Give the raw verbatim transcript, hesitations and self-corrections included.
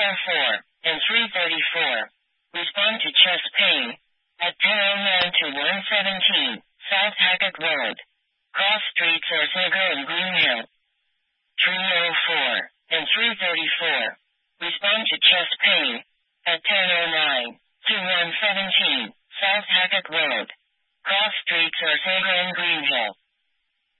oh four and three thirty-four. Respond to chest pain at ten oh nine to one seventeen South Hackett Road. Cross streets Osnager and Greenhill. three oh four and three thirty-four. Respond to chest pain at ten oh nine to one seventeen South Hackett Road.